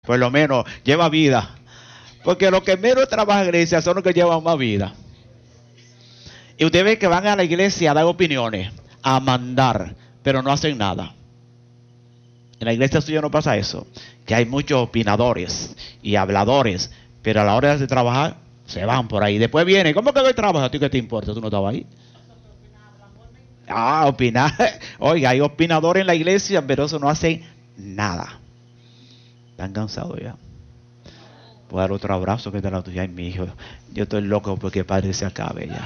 Por lo menos lleva vida. Porque los que menos trabajan en la iglesia son los que llevan más vida. Y usted ve que van a la iglesia a dar opiniones, a mandar, pero no hacen nada. En la iglesia suya no pasa eso. Que hay muchos opinadores y habladores, pero a la hora de trabajar se van por ahí. Después vienen, ¿cómo que hoy trabajas? ¿A ti qué te importa? ¿Tú no estabas ahí? Ah, opinar. Oiga, hay opinadores en la iglesia, pero eso no hacen nada. Están cansados ya. Puedo dar otro abrazo que te la tuya. Ay, mi hijo, yo estoy loco porque Padre se acabe ya.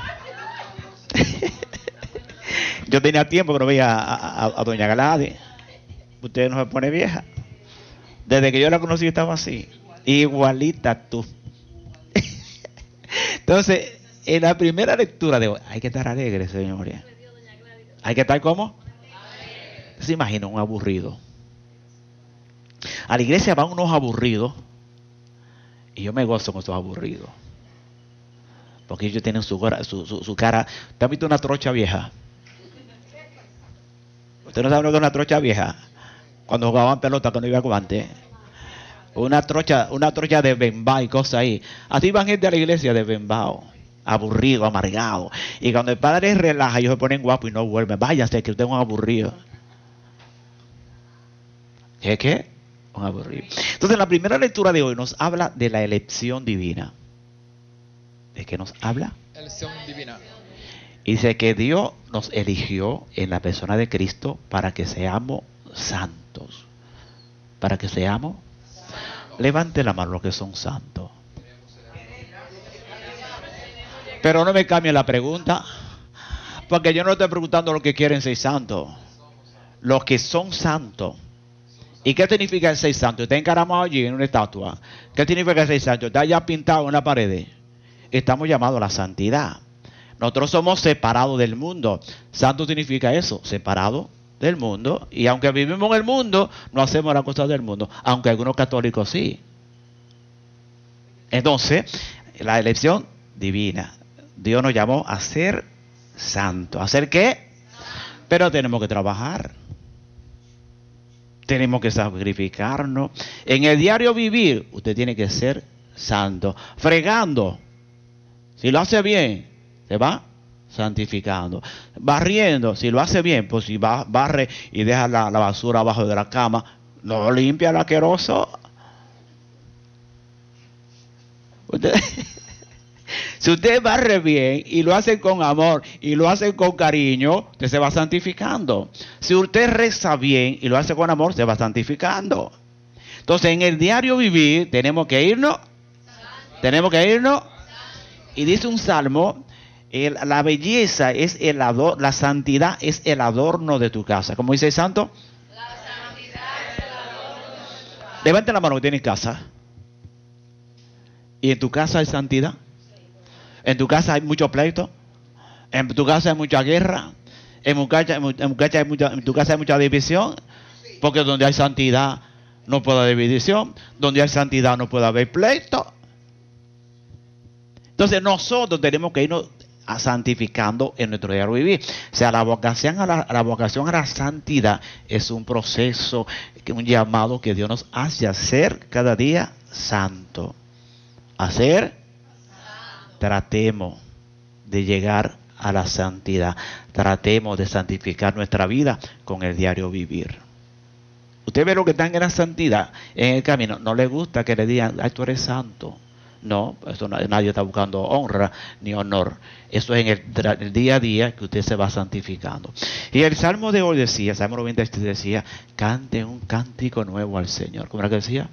Yo tenía tiempo que no veía a doña Gladys. Usted no se pone vieja. Desde que yo la conocí estaba así. Igualita tú. Entonces, en la primera lectura de hoy, hay que estar alegre, señores. Hay que estar ¿cómo? Se imagina un aburrido. A la iglesia van unos aburridos. Y yo me gozo con esos aburridos. Porque ellos tienen su cara. ¿Usted ha visto una trocha vieja? ¿Usted no sabe lo que es una trocha vieja? Cuando jugaban pelota, cuando iba a guante. Una trocha de bembao y cosas ahí. Así van gente a la iglesia de bembao. Aburrido, amargado. Y cuando el padre relaja, ellos se ponen guapos y no vuelven. Váyase, que usted es un aburrido. ¿Qué? Un aburrido. Entonces, la primera lectura de hoy nos habla de la elección divina. ¿De qué nos habla? Elección divina. Y dice que Dios nos eligió en la persona de Cristo para que seamos santos. Para que seamos. Levante la mano los que son santos. Pero no me cambie la pregunta. Porque yo no estoy preguntando los que quieren ser santos. Los que son santos. ¿Y qué significa el ser santo? Está encaramado allí en una estatua. ¿Qué significa el ser santo? Está ya pintado en la pared. Estamos llamados a la santidad. Nosotros somos separados del mundo. Santo significa eso, separado del mundo. Y aunque vivimos en el mundo, no hacemos las cosas del mundo. Aunque algunos católicos sí. Entonces, la elección divina. Dios nos llamó a ser santos. ¿A ser qué? Pero tenemos que trabajar. Tenemos que sacrificarnos. En el diario vivir, usted tiene que ser santo. Fregando. Si lo hace bien, se va santificando. Barriendo, si lo hace bien, pues si barre y deja la basura abajo de la cama, no limpia el asqueroso. Si usted barre bien y lo hace con amor y lo hace con cariño, usted se va santificando. Si usted reza bien y lo hace con amor, se va santificando. Entonces, en el diario vivir, tenemos que irnos. Tenemos que irnos. Y dice un salmo, la belleza es el adorno, la santidad es el adorno de tu casa. ¿Cómo dice el santo? La santidad es el adorno de tu casa. Levante la mano que tiene casa. ¿Y en tu casa hay santidad? En tu casa hay mucho pleito. En tu casa hay mucha guerra. En tu casa hay mucha división. Porque donde hay santidad no puede haber división. Donde hay santidad no puede haber pleito. Entonces nosotros tenemos que irnos santificando en nuestro diario vivir. O sea, la vocación a la santidad es un proceso, un llamado que Dios nos hace a ser cada día santo. Tratemos de llegar a la santidad. Tratemos de santificar nuestra vida con el diario vivir. Usted ve lo que están en la santidad, en el camino. No le gusta que le digan, ay, tú eres santo. No, eso nadie está buscando honra ni honor. Eso es en el día a día que usted se va santificando. Y el Salmo de hoy decía, Salmo 93 decía, cante un cántico nuevo al Señor. ¿Cómo era que decía?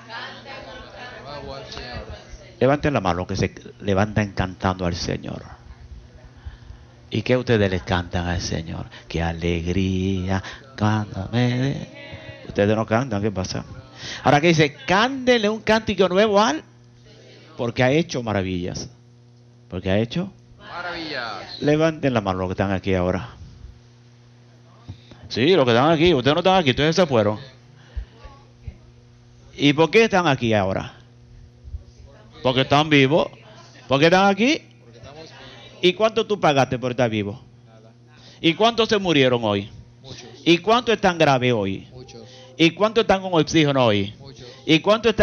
Levanten la mano los que se levantan cantando al Señor. ¿Y qué ustedes les cantan al Señor? ¡Qué alegría! Cántame. Ustedes no cantan, ¿qué pasa? Ahora que dice, cántele un cántico nuevo al... Porque ha hecho maravillas. Porque ha hecho maravillas. Levanten la mano los que están aquí ahora. Sí, los que están aquí. Ustedes no están aquí, ustedes se fueron. ¿Y por qué están aquí ahora? Porque están vivos. ¿Por qué están aquí? ¿Y cuánto tú pagaste por estar vivo? Nada. ¿Y cuántos se murieron hoy? Muchos. ¿Y cuántos están graves hoy? Muchos. ¿Y cuántos están con oxígeno hoy? Muchos. ¿Y cuánto está